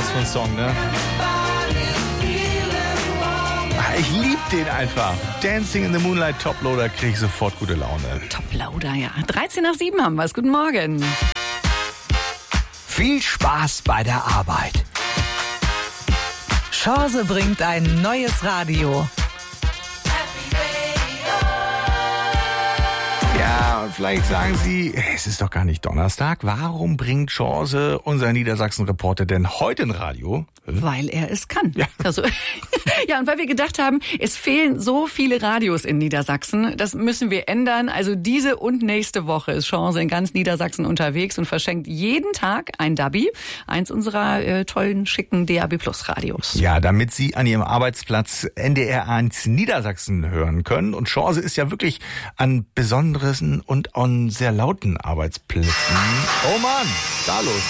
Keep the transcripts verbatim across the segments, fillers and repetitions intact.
Was für ein Song, ne? Ich lieb den einfach. Dancing in the Moonlight, Toploader, krieg ich sofort gute Laune. Toploader, ja. dreizehn nach sieben haben wir es. Guten Morgen. Viel Spaß bei der Arbeit. Chance bringt ein neues Radio. Ja, und vielleicht sagen Sie, es ist doch gar nicht Donnerstag. Warum bringt Chance unser Niedersachsen-Reporter denn heute ein Radio? Weil er es kann. Ja. Also, ja, und weil wir gedacht haben, es fehlen so viele Radios in Niedersachsen. Das müssen wir ändern. Also diese und nächste Woche ist Chance in ganz Niedersachsen unterwegs und verschenkt jeden Tag ein Dabi, eins unserer äh, tollen, schicken D A B Plus Radios. Ja, damit Sie an Ihrem Arbeitsplatz N D R eins Niedersachsen hören können. Und Chance ist ja wirklich an besonderen und an sehr lauten Arbeitsplätzen. Oh Mann, da los.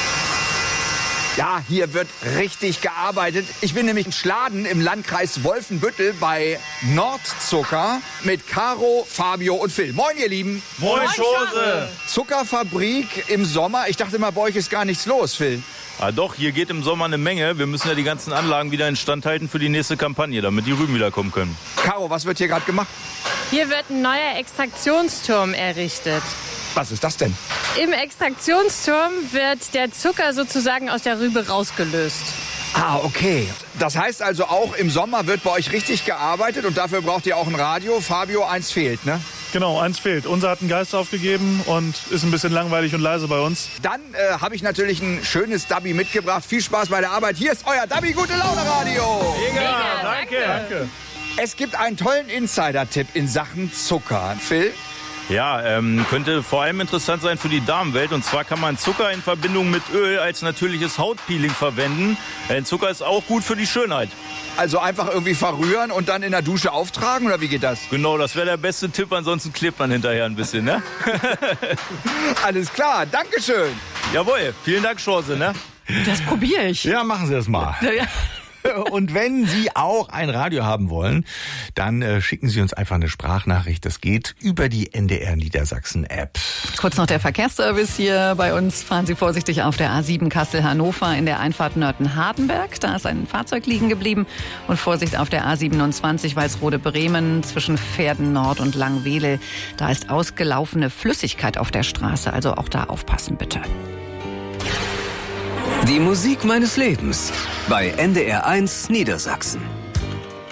Ja, hier wird richtig gearbeitet. Ich bin nämlich in Schladen im Landkreis Wolfenbüttel bei Nordzucker mit Caro, Fabio und Phil. Moin, ihr Lieben. Moin, Chance. Zuckerfabrik im Sommer. Ich dachte mal, bei euch ist gar nichts los, Phil. Ah doch, hier geht im Sommer eine Menge. Wir müssen ja die ganzen Anlagen wieder instand halten für die nächste Kampagne, damit die Rüben wieder kommen können. Caro, was wird hier gerade gemacht? Hier wird ein neuer Extraktionsturm errichtet. Was ist das denn? Im Extraktionsturm wird der Zucker sozusagen aus der Rübe rausgelöst. Ah, okay. Das heißt also, auch im Sommer wird bei euch richtig gearbeitet und dafür braucht ihr auch ein Radio. Fabio, eins fehlt, ne? Genau, eins fehlt. Unser hat einen Geist aufgegeben und ist ein bisschen langweilig und leise bei uns. Dann äh, habe ich natürlich ein schönes Dabi mitgebracht. Viel Spaß bei der Arbeit. Hier ist euer Dabi Gute Laune Radio. Mega, danke. Danke. Es gibt einen tollen Insider-Tipp in Sachen Zucker. Phil? Ja, ähm, könnte vor allem interessant sein für die Damenwelt. Und zwar kann man Zucker in Verbindung mit Öl als natürliches Hautpeeling verwenden. Denn Zucker ist auch gut für die Schönheit. Also einfach irgendwie verrühren und dann in der Dusche auftragen, oder wie geht das? Genau, das wäre der beste Tipp. Ansonsten klebt man hinterher ein bisschen, ne? Alles klar, Dankeschön. Jawohl, vielen Dank, Chance, ne? Das probiere ich. Ja, machen Sie das mal. Ja. Und wenn Sie auch ein Radio haben wollen, dann äh, schicken Sie uns einfach eine Sprachnachricht. Das geht über die N D R Niedersachsen App. Kurz noch der Verkehrsservice hier bei uns. Fahren Sie vorsichtig auf der A sieben Kassel-Hannover in der Einfahrt Nörten-Hardenberg. Da ist ein Fahrzeug liegen geblieben. Und Vorsicht auf der A siebenundzwanzig Walsrode-Bremen zwischen Pferden-Nord und Langwedel. Da ist ausgelaufene Flüssigkeit auf der Straße. Also auch da aufpassen, bitte. Die Musik meines Lebens bei N D R eins Niedersachsen.